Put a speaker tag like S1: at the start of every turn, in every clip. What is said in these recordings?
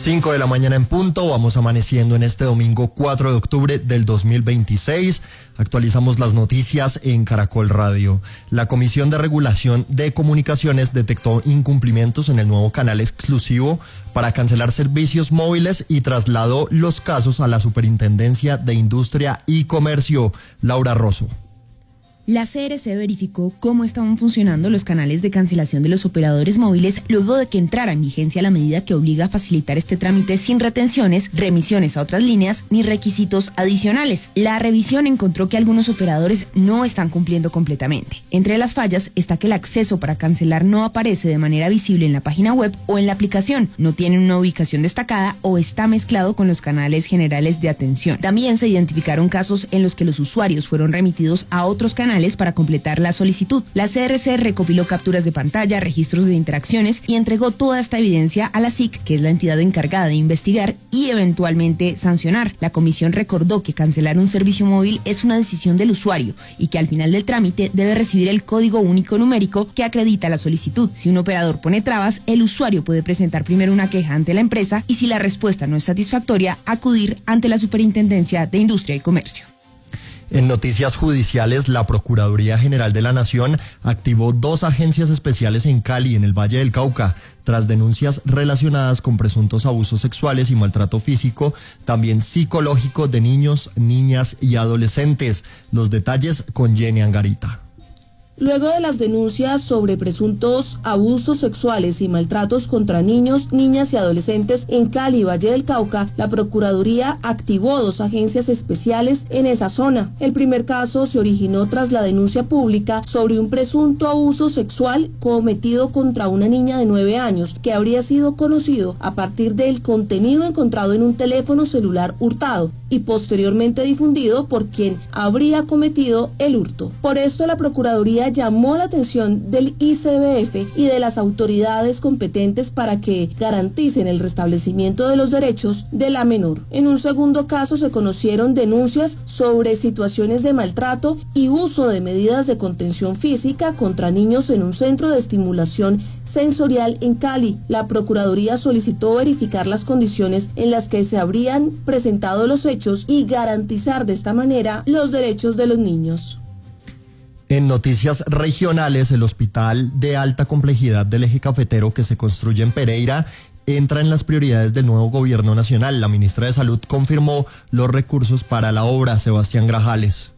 S1: 5 de la mañana en punto, vamos amaneciendo en este domingo 4 de octubre del 2026. Actualizamos las noticias en Caracol Radio. La Comisión de Regulación de Comunicaciones detectó incumplimientos en el nuevo canal exclusivo para cancelar servicios móviles y trasladó los casos a la Superintendencia de Industria y Comercio. Laura Rosso.
S2: La CRC verificó cómo estaban funcionando los canales de cancelación de los operadores móviles luego de que entrara en vigencia la medida que obliga a facilitar este trámite sin retenciones, remisiones a otras líneas ni requisitos adicionales. La revisión encontró que algunos operadores no están cumpliendo completamente. Entre las fallas está que el acceso para cancelar no aparece de manera visible en la página web o en la aplicación, no tiene una ubicación destacada o está mezclado con los canales generales de atención. También se identificaron casos en los que los usuarios fueron remitidos a otros canales para completar la solicitud. La CRC recopiló capturas de pantalla, registros de interacciones y entregó toda esta evidencia a la SIC, que es la entidad encargada de investigar y eventualmente sancionar. La comisión recordó que cancelar un servicio móvil es una decisión del usuario y que al final del trámite debe recibir el código único numérico que acredita la solicitud. Si un operador pone trabas, el usuario puede presentar primero una queja ante la empresa y si la respuesta no es satisfactoria, acudir ante la Superintendencia de Industria y Comercio.
S1: En noticias judiciales, la Procuraduría General de la Nación activó 2 agencias especiales en Cali, en el Valle del Cauca, tras denuncias relacionadas con presuntos abusos sexuales y maltrato físico, también psicológico de niños, niñas y adolescentes. Los detalles con Jenny Angarita.
S3: Luego de las denuncias sobre presuntos abusos sexuales y maltratos contra niños, niñas y adolescentes en Cali y Valle del Cauca, la Procuraduría activó 2 agencias especiales en esa zona. El primer caso se originó tras la denuncia pública sobre un presunto abuso sexual cometido contra una niña de 9 años, que habría sido conocido a partir del contenido encontrado en un teléfono celular hurtado y posteriormente difundido por quien habría cometido el hurto. Por esto la Procuraduría llamó la atención del ICBF y de las autoridades competentes para que garanticen el restablecimiento de los derechos de la menor. En un segundo caso se conocieron denuncias sobre situaciones de maltrato y uso de medidas de contención física contra niños en un centro de estimulación sensorial en Cali. La Procuraduría solicitó verificar las condiciones en las que se habrían presentado los hechos y garantizar de esta manera los derechos de los niños.
S1: En noticias regionales, el hospital de alta complejidad del eje cafetero que se construye en Pereira entra en las prioridades del nuevo gobierno nacional. La ministra de Salud confirmó los recursos para la obra. Sebastián Grajales.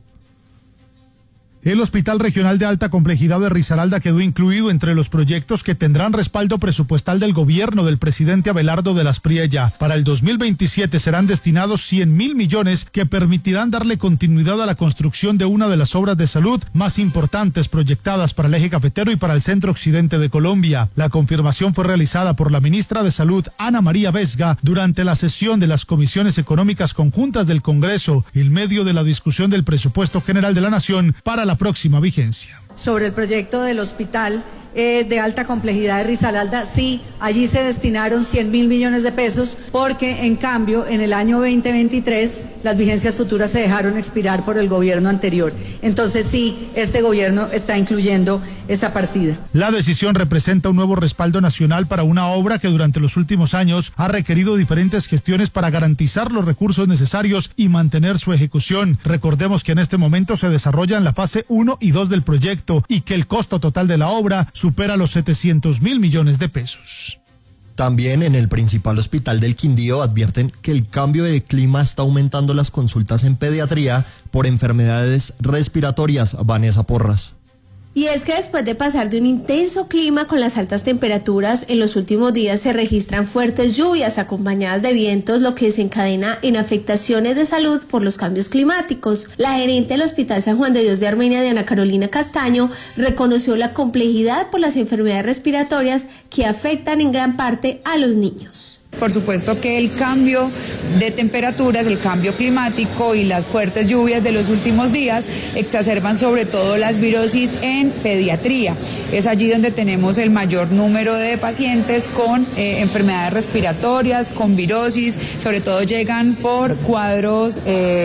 S4: El Hospital Regional de Alta Complejidad de Risaralda quedó incluido entre los proyectos que tendrán respaldo presupuestal del gobierno del presidente Abelardo de las Priella. Para el 2027 serán destinados 100.000 millones que permitirán darle continuidad a la construcción de una de las obras de salud más importantes proyectadas para el eje cafetero y para el centro occidente de Colombia. La confirmación fue realizada por la ministra de Salud, Ana María Vesga, durante la sesión de las comisiones económicas conjuntas del Congreso, en medio de la discusión del presupuesto general de la Nación para la próxima vigencia.
S5: Sobre el proyecto del hospital de alta complejidad de Risaralda, sí, allí se destinaron 100.000 millones de pesos porque en cambio en el año 2023 las vigencias futuras se dejaron expirar por el gobierno anterior. Entonces sí, este gobierno está incluyendo esa partida.
S4: La decisión representa un nuevo respaldo nacional para una obra que durante los últimos años ha requerido diferentes gestiones para garantizar los recursos necesarios y mantener su ejecución. Recordemos que en este momento se desarrollan la fase 1 y 2 del proyecto y que el costo total de la obra supera los 700.000 millones de pesos.
S1: También en el principal hospital del Quindío advierten que el cambio de clima está aumentando las consultas en pediatría por enfermedades respiratorias. Vanessa Porras.
S6: Y es que después de pasar de un intenso clima con las altas temperaturas, en los últimos días se registran fuertes lluvias acompañadas de vientos, lo que desencadena en afectaciones de salud por los cambios climáticos. La gerente del Hospital San Juan de Dios de Armenia, Diana Carolina Castaño, reconoció la complejidad por las enfermedades respiratorias que afectan en gran parte a los niños.
S7: Por supuesto que el cambio de temperaturas, el cambio climático y las fuertes lluvias de los últimos días exacerban sobre todo las virosis en pediatría. Es allí donde tenemos el mayor número de pacientes con enfermedades respiratorias, con virosis, sobre todo llegan por cuadros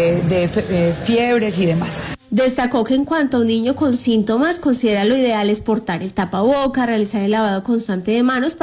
S7: de fiebres y demás.
S6: Destacó que en cuanto a un niño con síntomas, considera lo ideal es portar el tapaboca, realizar el lavado constante de manos